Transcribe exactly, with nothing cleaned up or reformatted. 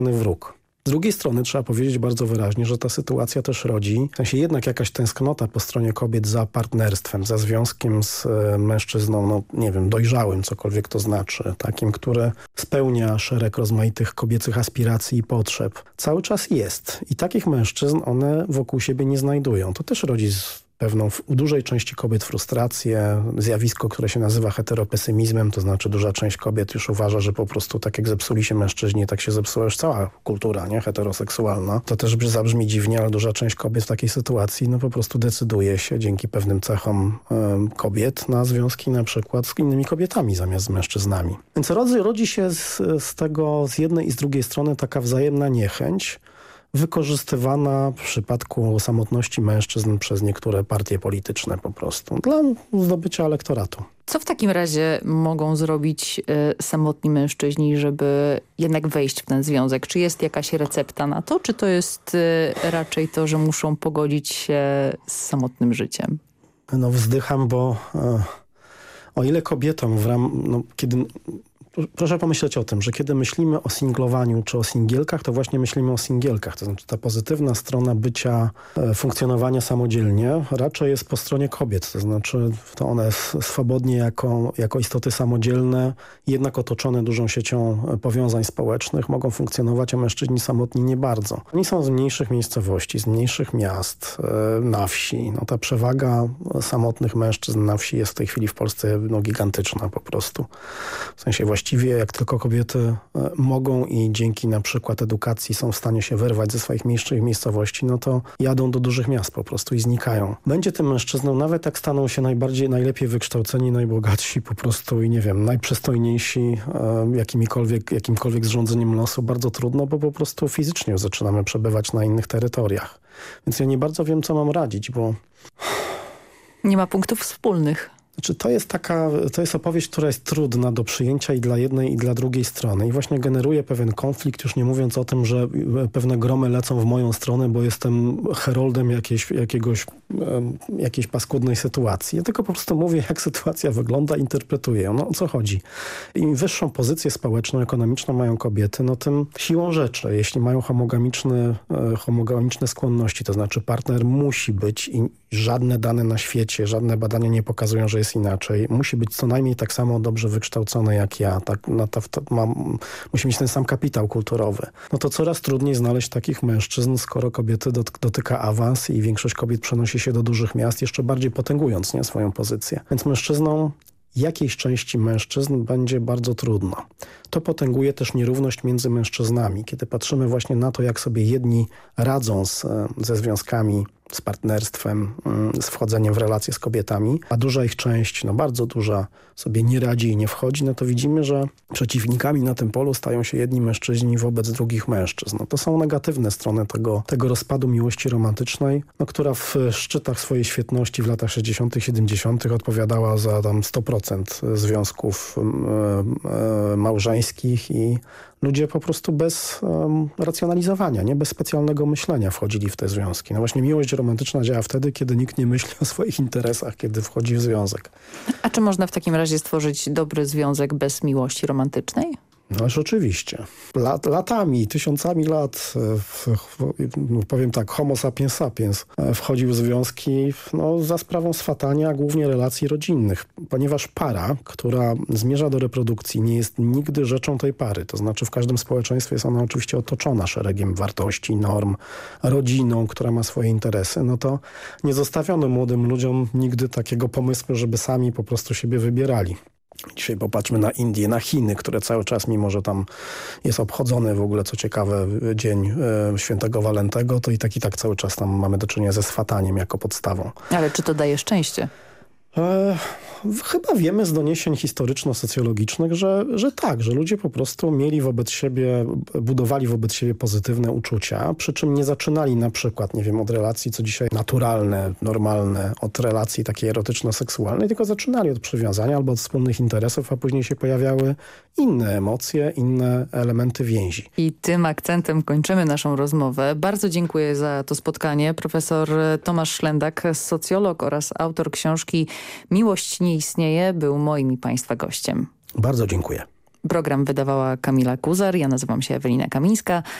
wróg. Z drugiej strony trzeba powiedzieć bardzo wyraźnie, że ta sytuacja też rodzi, w sensie jednak jakaś tęsknota po stronie kobiet za partnerstwem, za związkiem z mężczyzną, no nie wiem, dojrzałym, cokolwiek to znaczy, takim, który spełnia szereg rozmaitych kobiecych aspiracji i potrzeb. Cały czas jest i takich mężczyzn one wokół siebie nie znajdują. To też rodzi z pewną u dużej części kobiet frustrację, zjawisko, które się nazywa heteropesymizmem, to znaczy duża część kobiet już uważa, że po prostu tak jak zepsuli się mężczyźni, tak się zepsuła już cała kultura, nie, heteroseksualna. To też zabrzmi dziwnie, ale duża część kobiet w takiej sytuacji no po prostu decyduje się dzięki pewnym cechom y, kobiet na związki na przykład z innymi kobietami zamiast z mężczyznami. Więc rodzi, rodzi się z, z tego z jednej i z drugiej strony taka wzajemna niechęć, wykorzystywana w przypadku samotności mężczyzn przez niektóre partie polityczne po prostu dla zdobycia elektoratu. Co w takim razie mogą zrobić y, samotni mężczyźni, żeby jednak wejść w ten związek? Czy jest jakaś recepta na to, czy to jest y, raczej to, że muszą pogodzić się z samotnym życiem? No wzdycham, bo e, o ile kobietom w ram, no, kiedy... Proszę pomyśleć o tym, że kiedy myślimy o singlowaniu czy o singielkach, to właśnie myślimy o singielkach. To znaczy ta pozytywna strona bycia, e, funkcjonowania samodzielnie raczej jest po stronie kobiet. To znaczy to one swobodnie jako, jako istoty samodzielne, jednak otoczone dużą siecią powiązań społecznych mogą funkcjonować, a mężczyźni samotni nie bardzo. Oni są z mniejszych miejscowości, z mniejszych miast, e, na wsi. No, ta przewaga samotnych mężczyzn na wsi jest w tej chwili w Polsce no, gigantyczna po prostu. W sensie właśnie Właściwie jak tylko kobiety mogą i dzięki na przykład edukacji są w stanie się wyrwać ze swoich mniejszych miejscowości, no to jadą do dużych miast po prostu i znikają. Będzie tym mężczyznom, nawet jak staną się najbardziej, najlepiej wykształceni, najbogatsi po prostu i nie wiem, najprzystojniejsi jakimikolwiek, jakimkolwiek zrządzeniem losu, bardzo trudno, bo po prostu fizycznie zaczynamy przebywać na innych terytoriach. Więc ja nie bardzo wiem, co mam radzić, bo... Nie ma punktów wspólnych. Znaczy, to jest taka, to jest opowieść, która jest trudna do przyjęcia i dla jednej, i dla drugiej strony. I właśnie generuje pewien konflikt, już nie mówiąc o tym, że pewne gromy lecą w moją stronę, bo jestem heroldem jakiejś, jakiegoś, jakiejś paskudnej sytuacji. Ja tylko po prostu mówię, jak sytuacja wygląda, interpretuję ją. No o co chodzi? Im wyższą pozycję społeczną, ekonomiczną mają kobiety, no tym siłą rzeczy, jeśli mają homogamiczne, homogamiczne skłonności, to znaczy partner musi być i żadne dane na świecie, żadne badania nie pokazują, że jest inaczej. Musi być co najmniej tak samo dobrze wykształcony jak ja. Tak, no to, to mam, musi mieć ten sam kapitał kulturowy. No to coraz trudniej znaleźć takich mężczyzn, skoro kobiety dot, dotyka awans i większość kobiet przenosi się do dużych miast, jeszcze bardziej potęgując nie, swoją pozycję. Więc mężczyznom, jakiejś części mężczyzn będzie bardzo trudno. To potęguje też nierówność między mężczyznami. Kiedy patrzymy właśnie na to, jak sobie jedni radzą z, ze związkami, z partnerstwem, z wchodzeniem w relacje z kobietami, a duża ich część, no bardzo duża, sobie nie radzi i nie wchodzi, no to widzimy, że przeciwnikami na tym polu stają się jedni mężczyźni wobec drugich mężczyzn. No to są negatywne strony tego, tego rozpadu miłości romantycznej, no, która w szczytach swojej świetności w latach sześćdziesiątych, siedemdziesiątych odpowiadała za tam sto procent związków e, e, małżeńskich i ludzie po prostu bez um, racjonalizowania, nie bez specjalnego myślenia wchodzili w te związki. No właśnie miłość romantyczna działa wtedy, kiedy nikt nie myśli o swoich interesach, kiedy wchodzi w związek. A czy można w takim razie stworzyć dobry związek bez miłości romantycznej? No ależ oczywiście. Lat, latami, tysiącami lat, w, w, no powiem tak, homo sapiens sapiens wchodził w związki no, za sprawą swatania, a głównie relacji rodzinnych. Ponieważ para, która zmierza do reprodukcji, nie jest nigdy rzeczą tej pary. To znaczy w każdym społeczeństwie jest ona oczywiście otoczona szeregiem wartości, norm, rodziną, która ma swoje interesy. No to nie zostawiono młodym ludziom nigdy takiego pomysłu, żeby sami po prostu siebie wybierali. Dzisiaj popatrzmy na Indię, na Chiny, które cały czas, mimo że tam jest obchodzony w ogóle, co ciekawe, dzień e, świętego Walentego, to i tak i tak cały czas tam mamy do czynienia ze swataniem jako podstawą. Ale czy to daje szczęście? E, chyba wiemy z doniesień historyczno-socjologicznych, że, że tak, że ludzie po prostu mieli wobec siebie, budowali wobec siebie pozytywne uczucia, przy czym nie zaczynali na przykład, nie wiem, od relacji, co dzisiaj naturalne, normalne, od relacji takiej erotyczno-seksualnej, tylko zaczynali od przywiązania albo od wspólnych interesów, a później się pojawiały inne emocje, inne elementy więzi. I tym akcentem kończymy naszą rozmowę. Bardzo dziękuję za to spotkanie. Profesor Tomasz Szlendak, socjolog oraz autor książki Miłość nie istnieje, był moim i Państwa gościem. Bardzo dziękuję. Program wydawała Kamila Kuzar, ja nazywam się Ewelina Kamińska.